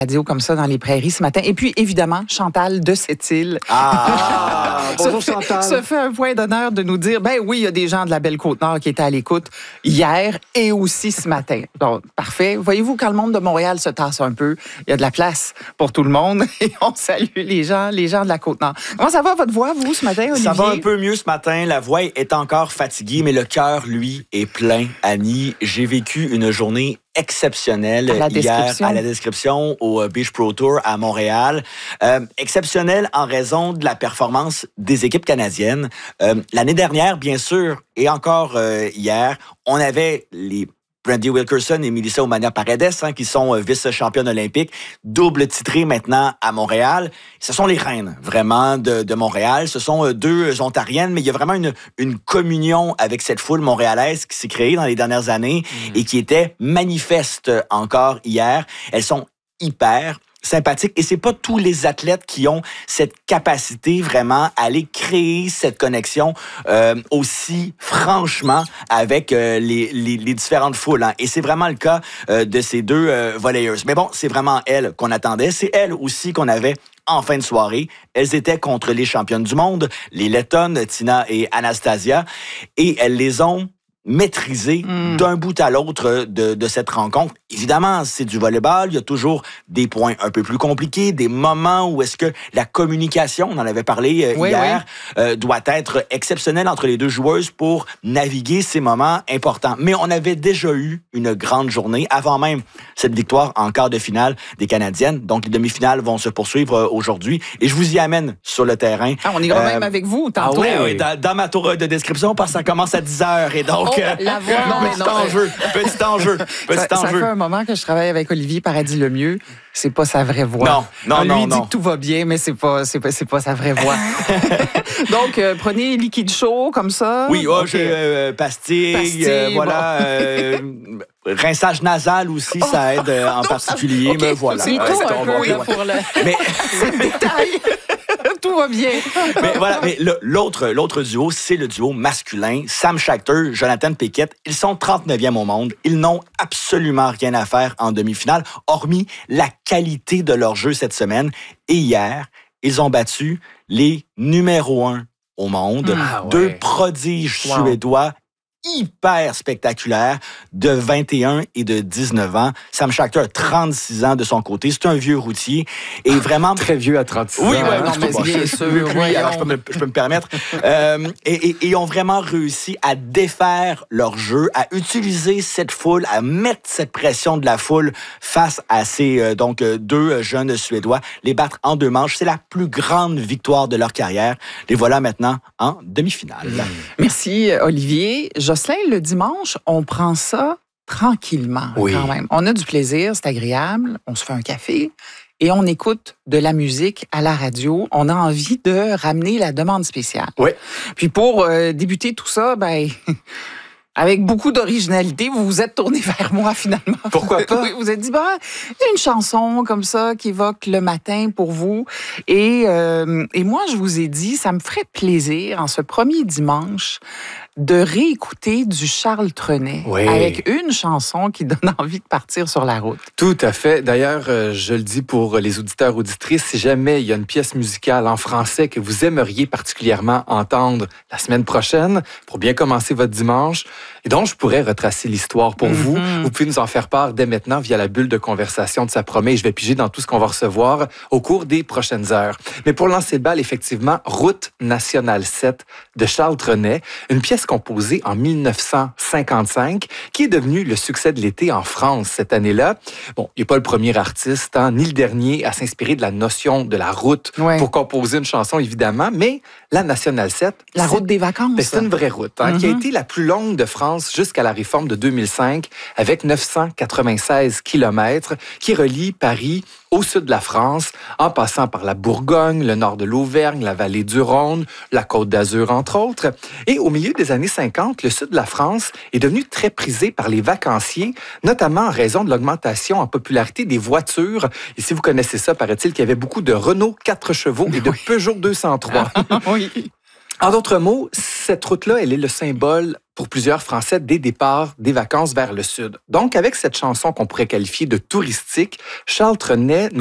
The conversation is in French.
radio comme ça dans les prairies ce matin. Et puis, évidemment, Chantal de Sept-Îles. Bonjour Chantal. Se fait un point d'honneur de nous dire, ben oui, il y a des gens de la Belle-Côte-Nord qui étaient à l'écoute hier et aussi ce matin. Donc, parfait. Voyez-vous, quand le monde de Montréal se tasse un peu, il y a de la place pour tout le monde et on salue les gens de la Côte-Nord. Comment ça va, votre voix, vous, ce matin, Olivier? Ça va un peu mieux ce matin. La voix est encore fatiguée, mais le cœur, lui, est plein. Annie, j'ai vécu une journée exceptionnelle hier à la description au Beach Pro Tour à Montréal. Exceptionnelle en raison de la performance des équipes canadiennes. L'année dernière, bien sûr, et encore hier, on avait les Brandy Wilkerson et Melissa Oumania Paredes, qui sont vice-championnes olympiques, double titrées maintenant à Montréal. Ce sont les reines, vraiment, de Montréal. Ce sont deux Ontariennes, mais il y a vraiment une communion avec cette foule montréalaise qui s'est créée dans les dernières années et qui était manifeste encore hier. Elles sont hyper sympathique. Et c'est pas tous les athlètes qui ont cette capacité vraiment à aller créer cette connexion aussi franchement avec les différentes foules. Et c'est vraiment le cas de ces deux volleyeuses. Mais bon, c'est vraiment elles qu'on attendait. C'est elles aussi qu'on avait en fin de soirée. Elles étaient contre les championnes du monde, les Lettonnes, Tina et Anastasia. Et elles les ont maîtrisé d'un bout à l'autre de cette rencontre. Évidemment, c'est du volleyball. Il y a toujours des points un peu plus compliqués, des moments où est-ce que la communication, on en avait parlé hier, doit être exceptionnelle entre les deux joueuses pour naviguer ces moments importants. Mais on avait déjà eu une grande journée avant même cette victoire en quart de finale des Canadiennes. Donc, les demi-finales vont se poursuivre aujourd'hui. Et je vous y amène sur le terrain. Ah, on ira même avec vous tantôt. Oui, dans ma tour de description, parce que ça commence à 10h. Et donc, petit enjeu. Ça fait un moment que je travaille avec Olivier Paradis-Lemieux. C'est pas sa vraie voix. Non. Lui dit que tout va bien, mais c'est pas sa vraie voix. Donc, prenez liquide chaud comme ça. Oui, pastilles, voilà. Rinçage nasal aussi, ça aide en particulier. Mais voilà. C'est tout un peu là, pour le... Mais c'est le détail. Tout va bien. Mais voilà, mais l'autre duo, c'est le duo masculin. Sam Schachter, Jonathan Pickett. Ils sont 39e au monde. Ils n'ont absolument rien à faire en demi-finale, hormis la qualité de leur jeu cette semaine. Et hier, ils ont battu les numéros 1 au monde. Deux prodiges suédois hyper spectaculaire de 21 et de 19 ans. Sam Schachter a 36 ans de son côté. C'est un vieux routier et vraiment... Très vieux à 36 ans. Oui, bien sûr. Oui, alors je peux me permettre. Et ils ont vraiment réussi à défaire leur jeu, à utiliser cette foule, à mettre cette pression de la foule face à ces deux jeunes Suédois, les battre en 2 manches. C'est la plus grande victoire de leur carrière. Les voilà maintenant en demi-finale. Merci, Olivier. Jocelyn, le dimanche, on prend ça tranquillement quand même. On a du plaisir, c'est agréable, on se fait un café et on écoute de la musique à la radio. On a envie de ramener la demande spéciale. Oui. Puis pour débuter tout ça, avec beaucoup d'originalité, vous vous êtes tourné vers moi finalement. Pourquoi pas? Oui, vous êtes dit, il y a une chanson comme ça qui évoque le matin pour vous. Et moi, je vous ai dit, ça me ferait plaisir en ce premier dimanche de réécouter du Charles Trenet avec une chanson qui donne envie de partir sur la route. Tout à fait. D'ailleurs, je le dis pour les auditeurs, auditrices, si jamais il y a une pièce musicale en français que vous aimeriez particulièrement entendre la semaine prochaine pour bien commencer votre dimanche et dont je pourrais retracer l'histoire pour vous, vous pouvez nous en faire part dès maintenant via la bulle de conversation de Ça promet. Je vais piger dans tout ce qu'on va recevoir au cours des prochaines heures. Mais pour lancer le bal, effectivement, Route nationale 7 de Charles Trenet, une pièce composée en 1955 qui est devenue le succès de l'été en France cette année-là. Bon, il n'est pas le premier artiste, ni le dernier à s'inspirer de la notion de la route pour composer une chanson, évidemment, mais la nationale 7... La route des vacances. C'est une vraie route qui a été la plus longue de France jusqu'à la réforme de 2005 avec 996 kilomètres qui relie Paris au sud de la France, en passant par la Bourgogne, le nord de l'Auvergne, la vallée du Rhône, la Côte d'Azur, entre autres. Et au milieu des années 50, le sud de la France est devenu très prisé par les vacanciers, notamment en raison de l'augmentation en popularité des voitures. Et si vous connaissez ça, paraît-il qu'il y avait beaucoup de Renault 4 chevaux et de Peugeot 203. Oui. En d'autres mots, cette route-là, elle est le symbole pour plusieurs Français des départs des vacances vers le sud. Donc, avec cette chanson qu'on pourrait qualifier de touristique, Charles Trenet